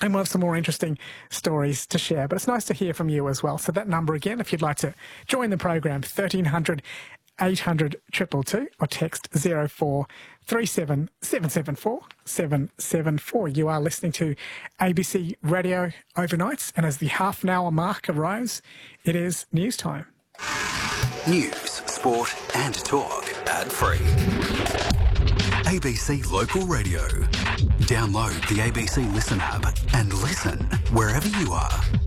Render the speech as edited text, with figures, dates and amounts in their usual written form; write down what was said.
And we'll have some more interesting stories to share. But it's nice to hear from you as well. So that number again, if you'd like to join the program, 1300 800 222 or text 0437 774 774. You are listening to ABC Radio Overnights, and as the half an hour mark arrives, it is news time. News, sport and talk ad-free. ABC Local Radio. Download the ABC Listen app and listen wherever you are.